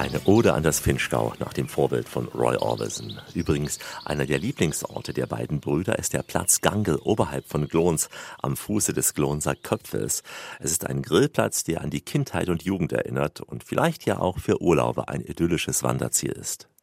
Eine Ode an das Vinschgau nach dem Vorbild von Roy Orbison. Übrigens, einer der Lieblingsorte der beiden Brüder ist der Platz Gangel oberhalb von Glons, am Fuße des Glonser Köpfes. Es ist ein Grillplatz, der an die Kindheit und Jugend erinnert und vielleicht ja auch für Urlauber ein idyllisches Wanderziel ist.